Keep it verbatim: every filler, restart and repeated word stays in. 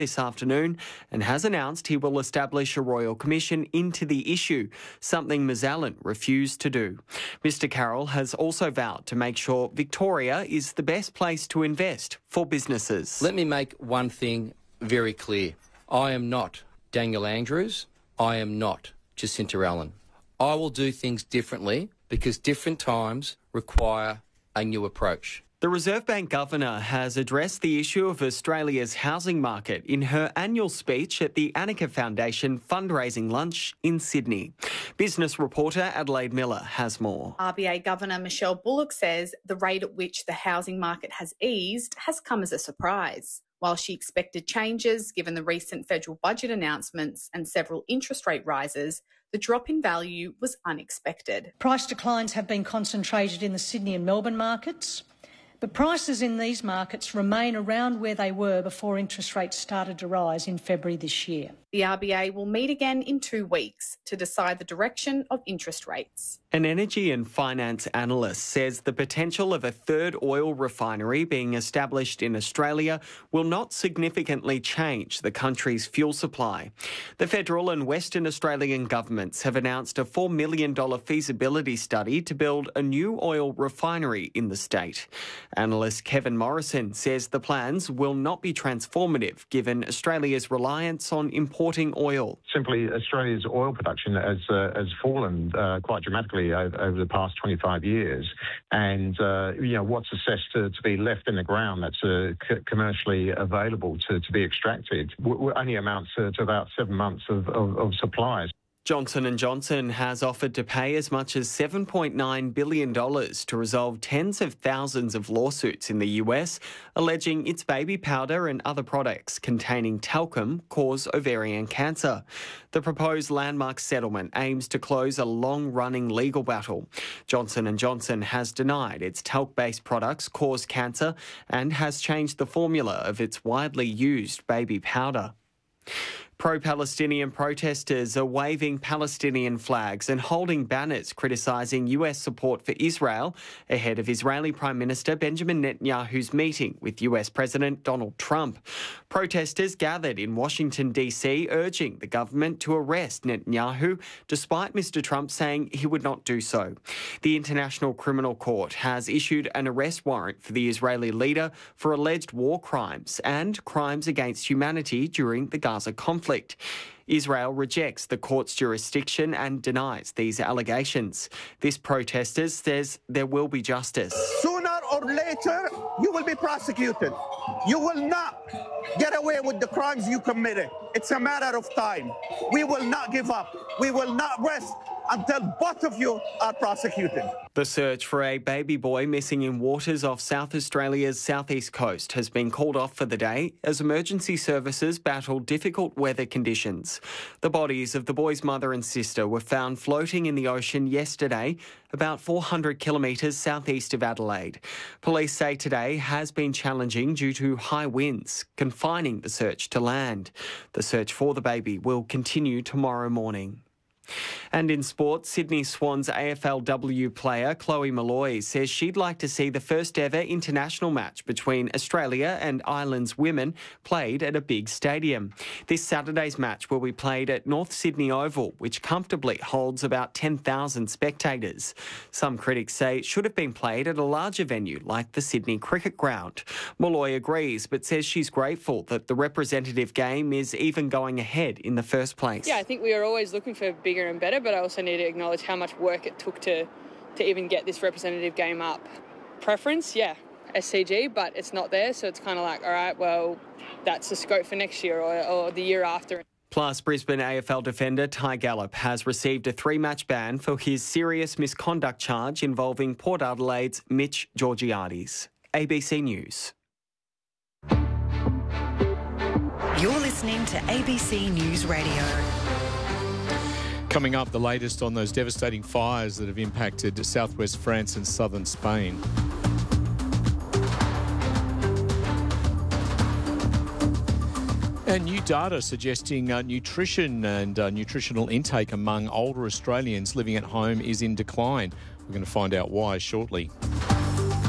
this afternoon and has announced he will establish a royal commission into the issue, something Ms Allen refused to do. Mr Carroll has also vowed to make sure Victoria is the best place to invest for businesses. Let me make one thing very clear. I am not Daniel Andrews. I am not Jacinta Allen. I will do things differently because different times require a new approach. The Reserve Bank Governor has addressed the issue of Australia's housing market in her annual speech at the Annika Foundation fundraising lunch in Sydney. Business reporter Adelaide Miller has more. R B A Governor Michelle Bullock says the rate at which the housing market has eased has come as a surprise. While she expected changes given the recent federal budget announcements and several interest rate rises, the drop in value was unexpected. Price declines have been concentrated in the Sydney and Melbourne markets, but prices in these markets remain around where they were before interest rates started to rise in February this year. The R B A will meet again in two weeks to decide the direction of interest rates. An energy and finance analyst says the potential of a third oil refinery being established in Australia will not significantly change the country's fuel supply. The federal and Western Australian governments have announced a four million dollars feasibility study to build a new oil refinery in the state. Analyst Kevin Morrison says the plans will not be transformative given Australia's reliance on importing oil. Simply, Australia's oil production has, uh, has fallen uh, quite dramatically over, over the past twenty-five years. And, uh, you know, what's assessed to, to be left in the ground that's uh, c- commercially available to, to be extracted w- w- only amounts to, to about seven months of, of, of supplies. Johnson and Johnson has offered to pay as much as seven point nine billion dollars to resolve tens of thousands of lawsuits in the U S alleging its baby powder and other products containing talcum cause ovarian cancer. The proposed landmark settlement aims to close a long-running legal battle. Johnson and Johnson has denied its talc-based products cause cancer and has changed the formula of its widely used baby powder. Pro-Palestinian protesters are waving Palestinian flags and holding banners criticising U S support for Israel ahead of Israeli Prime Minister Benjamin Netanyahu's meeting with U S President Donald Trump. Protesters gathered in Washington, D C, urging the government to arrest Netanyahu, despite Mister Trump saying he would not do so. The International Criminal Court has issued an arrest warrant for the Israeli leader for alleged war crimes and crimes against humanity during the Gaza conflict. Israel rejects the court's jurisdiction and denies these allegations. This protester says there will be justice. Sooner or later, you will be prosecuted. You will not get away with the crimes you committed. It's a matter of time. We will not give up. We will not rest until both of you are prosecuted. The search for a baby boy missing in waters off South Australia's southeast coast has been called off for the day as emergency services battle difficult weather conditions. The bodies of the boy's mother and sister were found floating in the ocean yesterday, about four hundred kilometres southeast of Adelaide. Police say today has been challenging due to high winds, confining the search to land. The search for the baby will continue tomorrow morning. And in sport, Sydney Swans A F L W player Chloe Molloy says she'd like to see the first ever international match between Australia and Ireland's women played at a big stadium. This Saturday's match will be played at North Sydney Oval, which comfortably holds about ten thousand spectators. Some critics say it should have been played at a larger venue like the Sydney Cricket Ground. Molloy agrees, but says she's grateful that the representative game is even going ahead in the first place. Yeah, I think we were always looking for bigger and better, but I also need to acknowledge how much work it took to to even get this representative game up. Preference, yeah, S C G, but it's not there, so it's kind of like, all right, well, that's the scope for next year or, or the year after. Plus, Brisbane A F L defender Ty Gallop has received a three-match ban for his serious misconduct charge involving Port Adelaide's Mitch Georgiades. A B C News. You're listening to A B C News Radio. Coming up, the latest on those devastating fires that have impacted southwest France and southern Spain. And new data suggesting uh, nutrition and uh, nutritional intake among older Australians living at home is in decline. We're going to find out why shortly.